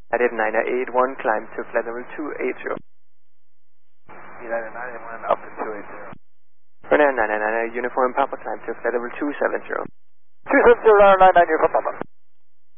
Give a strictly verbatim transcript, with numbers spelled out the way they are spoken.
United nine eight one, climb to flight level two eight zero. United nine eight one, up to two eight zero. Fernand nine nine nine, uniform Papa, climb to flight level two seven zero. two seven zero, nine nine, uniform Papa.